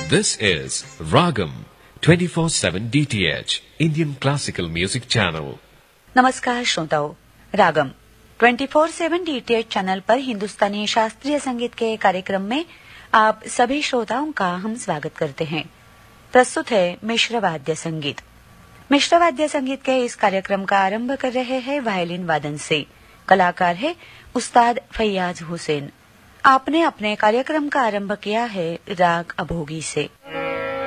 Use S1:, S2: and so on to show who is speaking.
S1: This is Ragam 24/7 DTH Indian Classical Music Channel.
S2: नमस्कार श्रोताओं, रागम 24/7 DTH channel पर हिंदुस्तानी शास्त्रीय संगीत के कार्यक्रम में आप सभी श्रोताओं का हम स्वागत करते हैं। प्रस्तुत है मिश्र वाद्य संगीत। मिश्र वाद्य संगीत के इस कार्यक्रम का आरंभ कर रहे हैं वायलिन वादन से। कलाकार है उस्ताद फैयाज हुसैन। आपने अपने कार्यक्रम का आरंभ किया है राग अभोगी से।